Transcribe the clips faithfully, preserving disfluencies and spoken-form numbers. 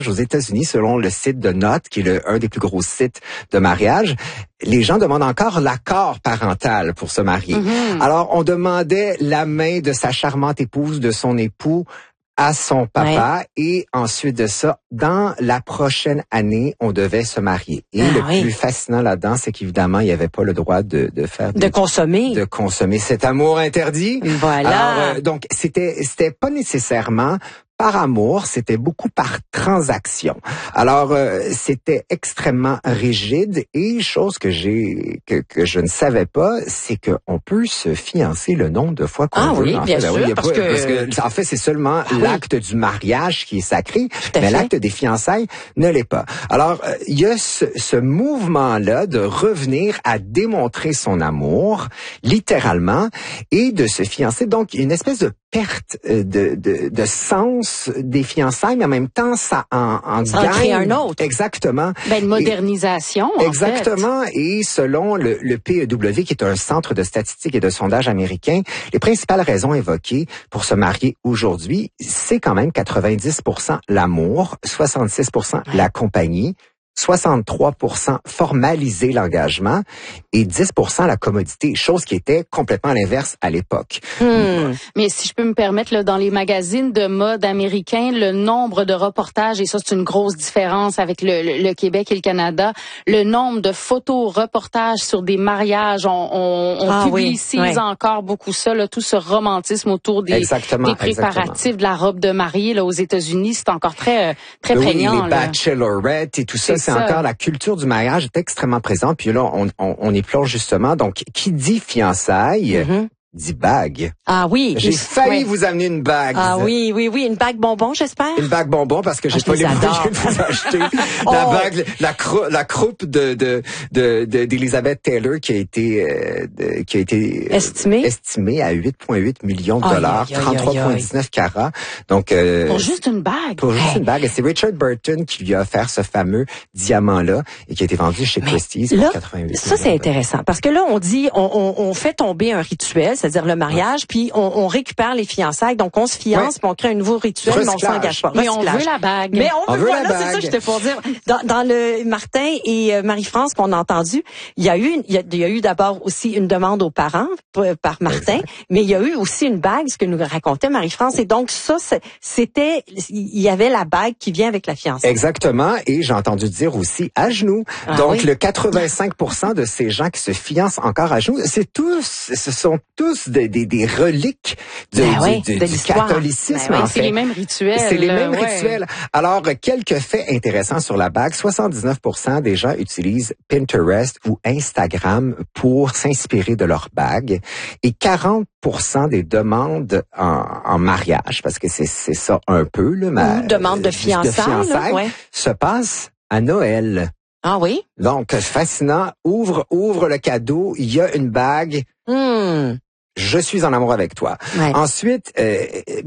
aux États-Unis, selon le site de Knot, qui est le, un des plus gros sites de mariage, les gens demandent encore l'accord parental pour se marier. Mm-hmm. Alors, on demandait la main de sa charmante épouse, de son époux, à son papa, ouais. Et ensuite de ça, dans la prochaine année, on devait se marier. Et ah, le oui. plus fascinant là-dedans, c'est qu'évidemment, il n'y avait pas le droit de, de faire... De des, consommer. De consommer cet amour interdit. Voilà. Alors, euh, donc, c'était, c'était pas nécessairement par amour, c'était beaucoup par transaction. Alors, euh, c'était extrêmement rigide et chose que j'ai que, que je ne savais pas, c'est qu'on peut se fiancer le nombre de fois qu'on ah, veut. Oui, en bien fait, sûr, ben oui, parce, pas, que... parce que en fait, c'est seulement ah, l'acte oui. du mariage qui est sacré, mais fait. L'acte des fiançailles ne l'est pas. Alors, euh, il y a ce, ce mouvement-là de revenir à démontrer son amour, littéralement, et de se fiancer. Donc, une espèce de perte de, de, de sens des fiançailles, mais en même temps, ça en, en ça gagne. En crée un autre. Exactement. Ben, une modernisation, et, en exactement. Fait. Et selon le, le P E W, qui est un centre de statistiques et de sondage américain, les principales raisons évoquées pour se marier aujourd'hui, c'est quand même quatre-vingt-dix pour cent l'amour, soixante-six pour cent ouais. la compagnie, soixante-trois pour cent formaliser l'engagement et dix pour cent la commodité, chose qui était complètement l'inverse à l'époque. Hmm. Mais si je peux me permettre, là, dans les magazines de mode américains, le nombre de reportages, et ça c'est une grosse différence avec le, le, le Québec et le Canada, le nombre de photos, reportages sur des mariages, on, on, on ah, publicise oui. Ouais. encore beaucoup ça, là, tout ce romantisme autour des, exactement, des préparatifs exactement. de la robe de mariée là, aux États-Unis, c'est encore très, très oui, prégnant. Les là. bachelorettes et tout ça, c'est, c'est encore la culture du mariage est extrêmement présente. Puis là, on, on, on y plonge justement. Donc, qui dit fiançailles, mm-hmm. dit bague. Ah oui. J'ai failli ouais. vous amener une bague. Ah oui, oui, oui, une bague bonbon, j'espère. Une bague bonbon parce que j'ai ah, pas les moyens de vous acheter oh. la bague, la, crou- la croupe de de de d'Elizabeth Taylor qui a été euh, de, qui a été estimée estimée à huit virgule huit millions de dollars, trente-trois virgule dix-neuf carats. Donc euh, pour juste une bague. Pour juste hey. une bague. Et c'est Richard Burton qui lui a offert ce fameux diamant là et qui a été vendu chez Mais Christie's pour quatre-vingt-huit. Ça c'est intéressant parce que là on dit on, on, on fait tomber un rituel, c'est-à-dire le mariage. Ouais. Puis on, on récupère les fiançailles, donc on se fiance, ouais. puis on crée un nouveau rituel, mais on s'engage pas. Mais on veut la bague. Mais on, on veut, veut voilà, la bague. C'est ça que j'étais pour dire. Dans, dans le Martin et euh, Marie-France qu'on a entendu, il y a eu, une, il, y a, il y a eu d'abord aussi une demande aux parents par Martin, exact. Mais il y a eu aussi une bague, ce que nous racontait Marie-France. Et donc ça, c'était, il y avait la bague qui vient avec la fiançaille. Exactement. Et j'ai entendu dire aussi à genoux. Ah, donc oui? Le quatre-vingt-cinq pour cent de ces gens qui se fiancent encore à genoux, c'est tous, ce sont tous des, des, des reliques de, ben oui, du, de du catholicisme. Ben oui, en c'est fait. les mêmes rituels. C'est les mêmes ouais. rituels. Alors, quelques faits intéressants sur la bague. soixante-dix-neuf pour cent des gens utilisent Pinterest ou Instagram pour s'inspirer de leur bague. Et quarante pour cent des demandes en, en mariage, parce que c'est, c'est ça un peu, là, ma, demande de fiançailles, de fiançailles là, ouais. se passent à Noël. Ah oui? Donc, fascinant. Ouvre, ouvre le cadeau. Il y a une bague. Hmm. Je suis en amour avec toi. Ouais. Ensuite, euh,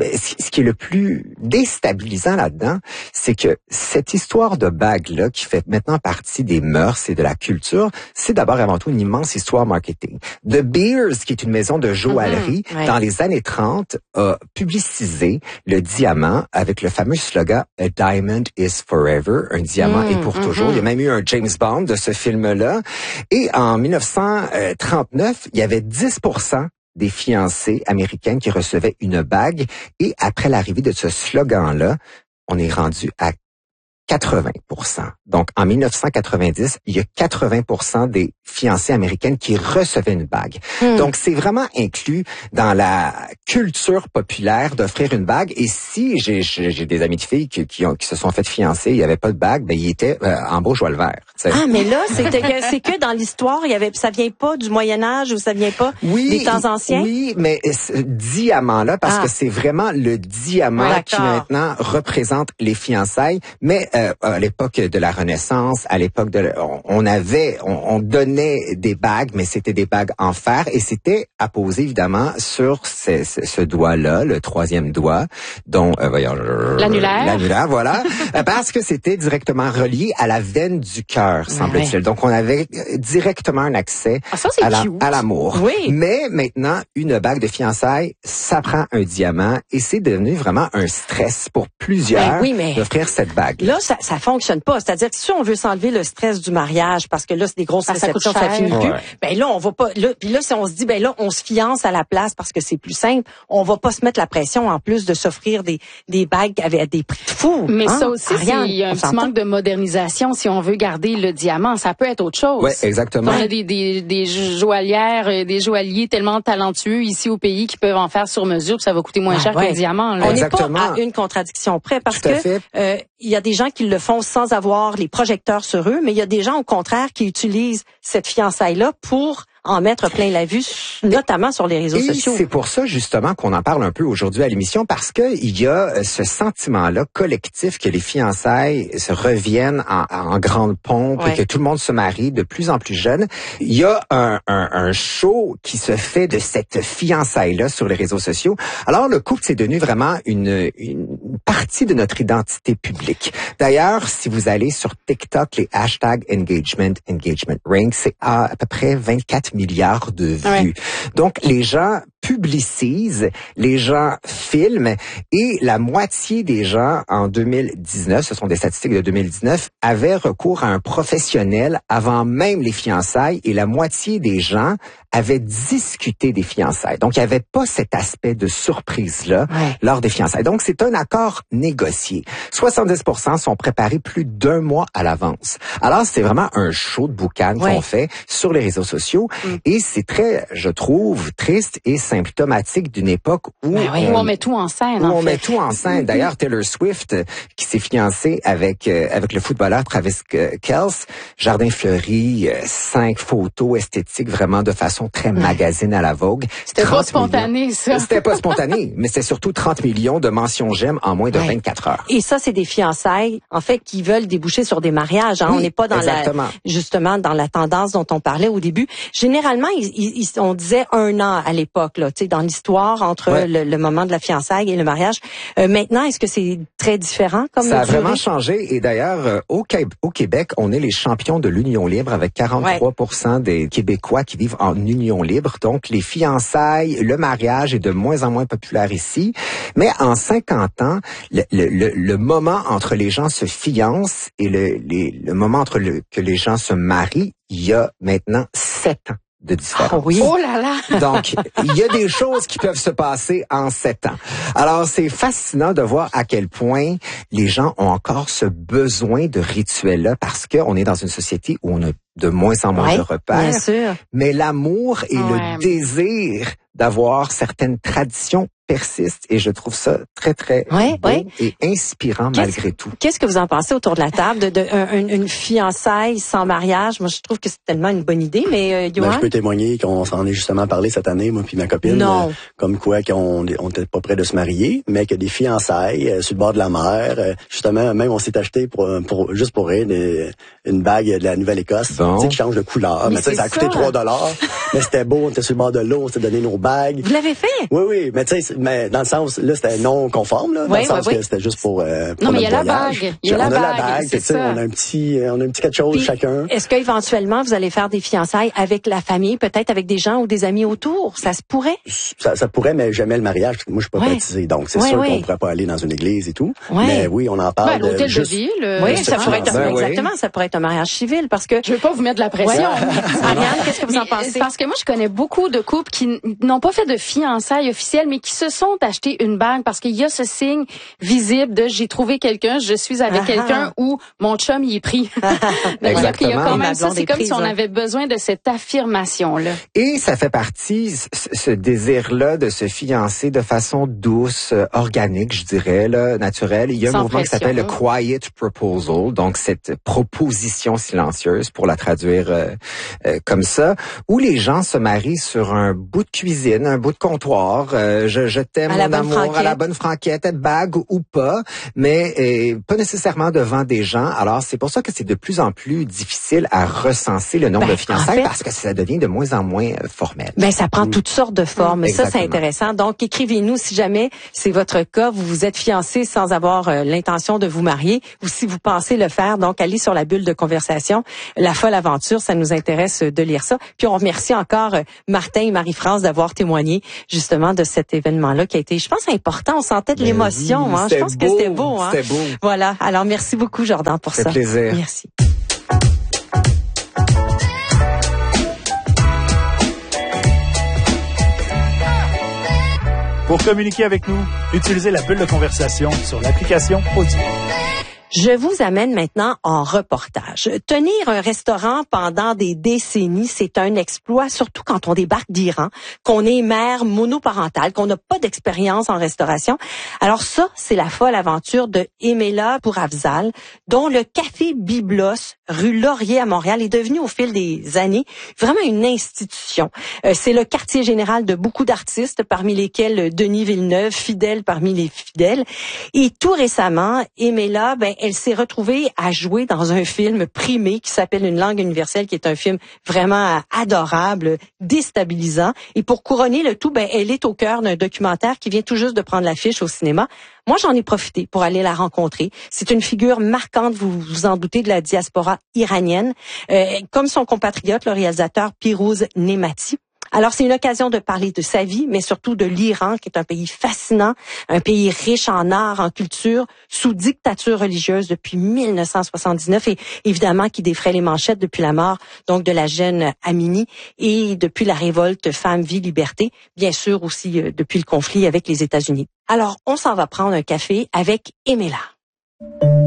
ce qui est le plus déstabilisant là-dedans, c'est que cette histoire de bague-là, qui fait maintenant partie des mœurs et de la culture, c'est d'abord avant tout une immense histoire marketing. De Beers, qui est une maison de joaillerie, mm-hmm. ouais. dans les années trente, a publicisé le diamant avec le fameux slogan « A diamond is forever », un diamant mm, est pour mm-hmm. toujours. Il y a même eu un James Bond de ce film-là. Et en dix-neuf cent trente-neuf, il y avait dix pour cent des fiancées américaines qui recevaient une bague. Et après l'arrivée de ce slogan-là, on est rendu à quatre-vingts pour cent. Donc, en dix-neuf cent quatre-vingt-dix, il y a quatre-vingts pour cent des fiancées américaines qui recevaient une bague. Mm. Donc, c'est vraiment inclus dans la culture populaire d'offrir une bague. Et si j'ai, j'ai des amis de filles qui, qui, ont, qui se sont fait fiancer, il n'y avait pas de bague, ben ils étaient euh, en beau joie le vert. T'sais. Ah, mais là, c'était que, c'est que dans l'histoire, il y avait, ça vient pas du Moyen Âge ou ça vient pas oui, des temps anciens? Oui, mais ce diamant-là, parce ah. que c'est vraiment le diamant ouais, qui maintenant représente les fiançailles. Mais euh, à l'époque de la Renaissance, à l'époque de, on, on avait, on, on donnait des bagues, mais c'était des bagues en fer et c'était apposé évidemment sur ce, ce, ce doigt-là, le troisième doigt, dont euh, voyons, l'annulaire. L'annulaire, voilà, parce que c'était directement relié à la veine du cœur, semble-t-il. Ouais. Donc on avait directement un accès ah, ça, à, la, à l'amour. Oui. Mais maintenant, une bague de fiançailles, ça prend un diamant et c'est devenu vraiment un stress pour plusieurs ben oui, mais d'offrir cette bague. Là, ça, ça fonctionne pas. C'est-à-dire que si on veut s'enlever le stress du mariage, parce que là, c'est des grosses ça, réceptions, ça, ça finit plus. Ouais. Ben là, on va pas. Là, puis là, si on se dit, ben là, on se fiance à la place parce que c'est plus simple, on va pas se mettre la pression en plus de s'offrir des des bagues avec des prix de fou. Mais hein? ça aussi, Ariane, il y a un petit manque de modernisation si on veut garder le diamant. Ça peut être autre chose. Oui, exactement. On a des, des, des joaillières, des joailliers tellement talentueux ici au pays qui peuvent en faire sur mesure, puis ça va coûter moins ah, cher ouais. que le diamant. Là. On n'est pas à une contradiction près parce Tout à que fait. euh, il y a des gens qui le font sans avoir les projecteurs sur eux, mais il y a des gens au contraire qui utilisent cette fiançailles-là pour en mettre plein la vue, notamment sur les réseaux et sociaux. C'est pour ça justement qu'on en parle un peu aujourd'hui à l'émission parce que il y a ce sentiment-là collectif que les fiançailles se reviennent en, en grande pompe ouais. et que tout le monde se marie de plus en plus jeune. Il y a un, un, un show qui se fait de cette fiançaille-là sur les réseaux sociaux. Alors le couple c'est devenu vraiment une, une partie de notre identité publique. D'ailleurs, si vous allez sur TikTok, les hashtags engagement, engagement ring, c'est à, à peu près vingt-quatre milliards de vues. Ouais. Donc, les gens publicisent, les gens filment et la moitié des gens en deux mille dix-neuf, ce sont des statistiques de deux mille dix-neuf, avaient recours à un professionnel avant même les fiançailles et la moitié des gens avaient discuté des fiançailles. Donc, il n'y avait pas cet aspect de surprise-là ouais. lors des fiançailles. Donc, c'est un accord négocié. soixante-dix pour cent sont préparés plus d'un mois à l'avance. Alors, c'est vraiment un show de boucan ouais. qu'on fait sur les réseaux sociaux mm. et c'est très, je trouve, triste et symptomatique d'une époque où, ben oui, on, où on met tout en scène. Où en on fait. met tout en scène. D'ailleurs, Taylor Swift, qui s'est fiancée avec euh, avec le footballeur Travis Kelce, jardin fleuri, euh, cinq photos esthétiques vraiment de façon très magazine à la Vogue. C'était pas spontané, millions. ça. C'était pas spontané, mais c'était surtout trente millions de mentions j'aime en moins de ouais. vingt-quatre heures. Et ça, c'est des fiançailles, en fait, qui veulent déboucher sur des mariages. Hein. Oui, on n'est pas dans exactement. la, justement, dans la tendance dont on parlait au début. Généralement, ils, ils, on disait un an à l'époque, là, tu sais, dans l'histoire entre ouais. le, le moment de la fiançaille et le mariage. Euh, maintenant, est-ce que c'est très différent comme ça a durée? Vraiment changé. Et d'ailleurs, euh, au, au Québec, on est les champions de l'union libre avec quarante-trois pour cent ouais. des Québécois qui vivent en union libre. Donc, les fiançailles, le mariage est de moins en moins populaire ici. Mais en cinquante ans, le, le, le, le moment entre les gens se fiancent et le, les, le moment entre le, que les gens se marient, il y a maintenant sept ans de différence. Oh, oui. Oh là là! Donc, il y a des choses qui peuvent se passer en sept ans. Alors, c'est fascinant de voir à quel point les gens ont encore ce besoin de rituels-là parce qu'on est dans une société où on a de moins en moins ouais, de repères. Bien sûr. Mais l'amour et ouais. le désir d'avoir certaines traditions persiste et je trouve ça très, très ouais, beau ouais. et inspirant qu'est-ce, malgré tout. Qu'est-ce que vous en pensez autour de la table de, de un, une fiançaille sans mariage? Moi, je trouve que c'est tellement une bonne idée, mais euh, Yoann? Ben, je peux témoigner qu'on s'en est justement parlé cette année, moi puis ma copine. Non. Euh, comme quoi qu'on on était pas près de se marier, mais que des fiançailles euh, sur le bord de la mer. Euh, justement, même on s'est acheté pour, pour juste pour rien des, une bague de la Nouvelle-Écosse, bon. tu sais, qui change de couleur. Mais, mais ça, ça a coûté trois dollars. Mais c'était beau, on était sur le bord de l'eau, on s'est donné nos bagues. Vous l'avez fait? Oui, oui, mais tu sais, mais dans le sens, là, c'était non conforme, là, dans oui, le sens oui, que oui. c'était juste pour, euh, pour non, mais il y a voyage. la bague. Il y a on la a bague, la bague, c'est tu sais, ça. on a un petit, on a un petit quelque chose Puis, chacun. Est-ce qu'éventuellement, vous allez faire des fiançailles avec la famille, peut-être avec des gens ou des amis autour? Ça se pourrait? Ça, ça pourrait, mais jamais le mariage, parce que moi, je suis pas ouais. baptisé. Donc, c'est ouais, sûr ouais. qu'on pourrait pas aller dans une église et tout. Ouais. Mais oui, on en parle. Ouais, l'hôtel de, juste... de ville. Euh, oui, ça pourrait être, ben, exactement, oui. ça pourrait être un mariage civil parce que. Je veux pas vous mettre de la pression. Ouais. Ariane, qu'est-ce que vous en Mais, pensez? Parce que moi, je connais beaucoup de couples qui n'ont pas fait de fiançailles officielles, mais qui se sont achetés une bague parce qu'il y a ce signe visible de j'ai trouvé quelqu'un, je suis avec Ah, quelqu'un ou mon chum y est pris. il, y a, il y a quand même ça, c'est comme si on avait besoin de cette affirmation-là. Et ça fait partie, ce, ce désir-là de se fiancer de façon douce, organique, je dirais, là, naturelle. Il y a Sans un mouvement pression. qui s'appelle le Quiet Proposal, donc cette proposition silencieuse, pour la traduire euh, euh, comme ça, où les gens se marient sur un bout de cuisine, un bout de comptoir. Euh, je, je je t'aime, à la mon bonne amour, franquette. à la bonne franquette, bague ou pas, mais euh, pas nécessairement devant des gens. Alors, c'est pour ça que c'est de plus en plus difficile à recenser le nombre Ben, de fiançailles en fait, parce que ça devient de moins en moins euh, formel. Ben, ça prend Mm. toutes sortes de formes. Ça, c'est Exactement. intéressant. Donc, écrivez-nous si jamais c'est votre cas, vous vous êtes fiancé sans avoir euh, l'intention de vous marier ou si vous pensez le faire. Donc, allez sur la bulle de conversation. La folle aventure, ça nous intéresse de lire ça. Puis, on remercie encore euh, Martin et Marie-France d'avoir témoigné justement de cet événement-là qui a été, je pense, important. On sentait de Ben l'émotion. oui, hein. Je pense beau, que c'était beau. Hein. C'était beau. Voilà. Alors, merci beaucoup, Jordan, pour Ça ça. fait plaisir. Merci. Pour communiquer avec nous, utilisez la bulle de conversation sur l'application Audio. Je vous amène maintenant en reportage. Tenir un restaurant pendant des décennies, c'est un exploit, surtout quand on débarque d'Iran, qu'on est mère monoparentale, qu'on n'a pas d'expérience en restauration. Alors ça, c'est la folle aventure de Emela Pourafzal, dont le Café Byblos, rue Laurier à Montréal, est devenu au fil des années vraiment une institution. Euh, c'est le quartier général de beaucoup d'artistes, parmi lesquels Denis Villeneuve, fidèle parmi les fidèles. Et tout récemment, Emela, ben, elle s'est retrouvée à jouer dans un film primé qui s'appelle Une langue universelle, qui est un film vraiment adorable, déstabilisant. Et pour couronner le tout, ben, elle est au cœur d'un documentaire qui vient tout juste de prendre l'affiche au cinéma. Moi, j'en ai profité pour aller la rencontrer. C'est une figure marquante, vous vous en doutez, de la diaspora iranienne, euh, comme son compatriote, le réalisateur Pirouz Nemati. Alors, c'est une occasion de parler de sa vie, mais surtout de l'Iran, qui est un pays fascinant, un pays riche en art, en culture, sous dictature religieuse depuis mille neuf cent soixante-dix-neuf et évidemment qui défraie les manchettes depuis la mort donc de la jeune Amini et depuis la révolte Femmes, Vie, Liberté, bien sûr aussi euh, depuis le conflit avec les États-Unis. Alors, on s'en va prendre un café avec Emela.